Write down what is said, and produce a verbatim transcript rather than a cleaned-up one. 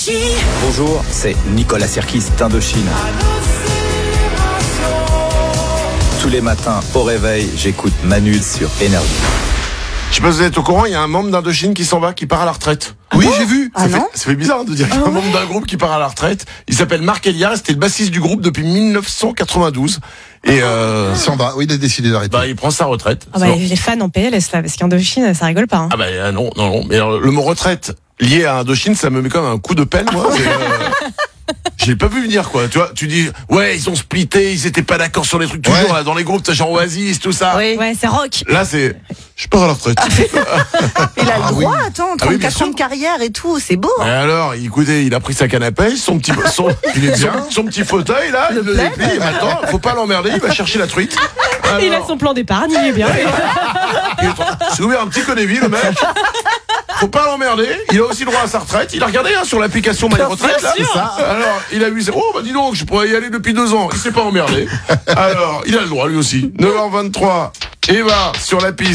Énergie. Bonjour, c'est Nicolas Sirkis d'Indochine. Tous les matins au réveil, j'écoute Manu sur Énergie. Je sais pas si vous êtes au courant, il y a un membre d'Indochine qui s'en va, qui part à la retraite. Oui, j'ai vu. Ça, Ah fait, non ça fait bizarre de dire qu'il y a un membre d'un groupe qui part à la retraite. Il s'appelle Marc Elias, c'était le bassiste du groupe depuis dix-neuf cent quatre-vingt-douze. Et euh, Il s'en va. Oui, il a décidé d'arrêter. bah, il prend sa retraite. Ah bah, les fans en P L S là, parce qu'Indochine, ça rigole pas. Hein. Ah bah euh, non, non, non. Mais alors, le mot retraite lié à Indochine, ça me met comme un coup de pelle, moi. Mais, euh, je l'ai pas vu venir, quoi. Tu vois, tu dis, ouais, ils ont splitté, ils étaient pas d'accord sur les trucs toujours Ouais. là, dans les groupes, t'as genre Oasis, tout ça. Oui. Ouais, c'est rock. Là, c'est, je pars à la retraite. Il a Ah le oui. droit, attends, Ah oui, bien trente-quatre ans sûr. de carrière et tout, c'est beau. Et alors, écoutez, il a pris sa canne à pêche, son petit, son, Il est son, bien. son petit fauteuil là, il le plaid. déplie, maintenant, faut pas l'emmerder, il va chercher la truite. Il a Alors, son plan d'épargne, il est bien. il est- s'est ouvert un petit connéville, le mec. Faut pas l'emmerder, il a aussi le droit à sa retraite. Il a regardé hein, sur l'application My Retraite là. C'est ça. Alors, il a vu, oh bah dis donc, je pourrais y aller depuis deux ans. Il s'est pas emmerdé. Alors, il a le droit lui aussi. neuf heures vingt-trois, Eva sur la piste.